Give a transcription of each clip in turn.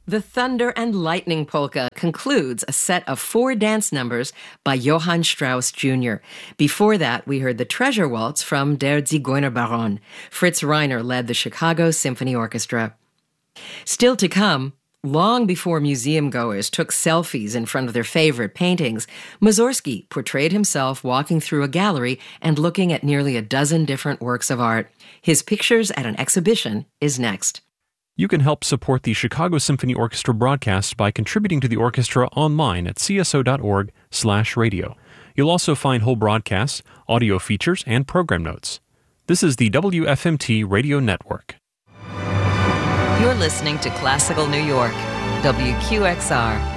The Thunder and Lightning Polka concludes a set of 4 dance numbers by Johann Strauss Jr. Before that, we heard the Treasure Waltz from Der Zigeunerbaron. Fritz Reiner led the Chicago Symphony Orchestra. Still to come, long before museum-goers took selfies in front of their favorite paintings, Mussorgsky portrayed himself walking through a gallery and looking at nearly a dozen different works of art. His Pictures at an Exhibition is next. You can help support the Chicago Symphony Orchestra broadcast by contributing to the orchestra online at cso.org/radio. You'll also find whole broadcasts, audio features, and program notes. This is the WFMT Radio Network. You're listening to Classical New York, WQXR.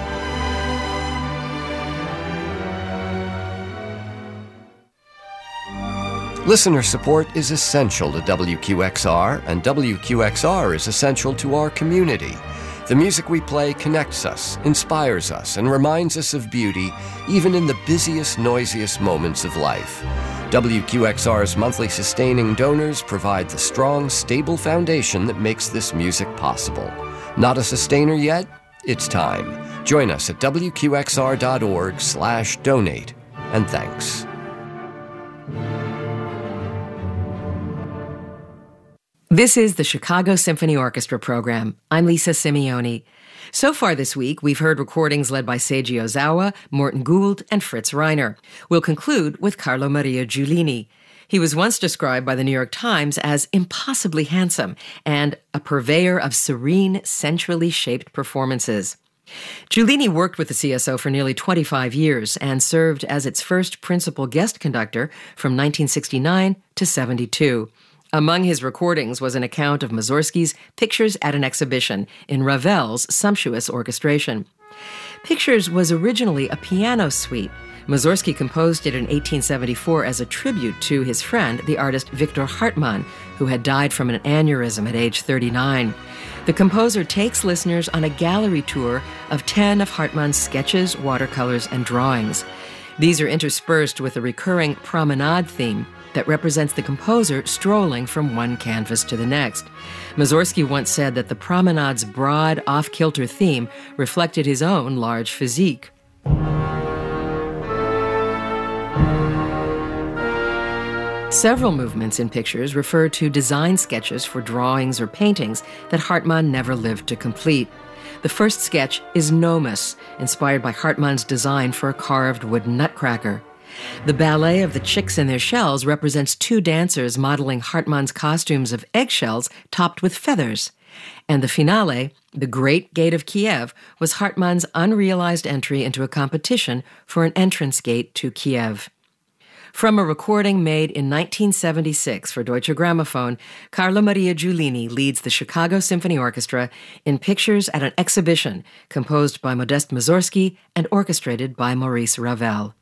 Listener support is essential to WQXR, and WQXR is essential to our community. The music we play connects us, inspires us, and reminds us of beauty, even in the busiest, noisiest moments of life. WQXR's monthly sustaining donors provide the strong, stable foundation that makes this music possible. Not a sustainer yet? It's time. Join us at WQXR.org/donate. And thanks. This is the Chicago Symphony Orchestra program. I'm Lisa Simeoni. So far this week, we've heard recordings led by Seiji Ozawa, Morton Gould, and Fritz Reiner. We'll conclude with Carlo Maria Giulini. He was once described by the New York Times as impossibly handsome and a purveyor of serene, sensually shaped performances. Giulini worked with the CSO for nearly 25 years and served as its first principal guest conductor from 1969 to 72. Among his recordings was an account of Mussorgsky's Pictures at an Exhibition in Ravel's sumptuous orchestration. Pictures was originally a piano suite. Mussorgsky composed it in 1874 as a tribute to his friend, the artist Victor Hartmann, who had died from an aneurysm at age 39. The composer takes listeners on a gallery tour of 10 of Hartmann's sketches, watercolors, and drawings. These are interspersed with a recurring promenade theme that represents the composer strolling from one canvas to the next. Mussorgsky once said that the promenade's broad, off-kilter theme reflected his own large physique. Several movements in Pictures refer to design sketches for drawings or paintings that Hartmann never lived to complete. The first sketch is Nomus, inspired by Hartmann's design for a carved wooden nutcracker. The ballet of the chicks in their shells represents 2 dancers modeling Hartmann's costumes of eggshells topped with feathers. And the finale, The Great Gate of Kiev, was Hartmann's unrealized entry into a competition for an entrance gate to Kiev. From a recording made in 1976 for Deutsche Grammophon, Carlo Maria Giulini leads the Chicago Symphony Orchestra in Pictures at an Exhibition, composed by Modest Mussorgsky and orchestrated by Maurice Ravel.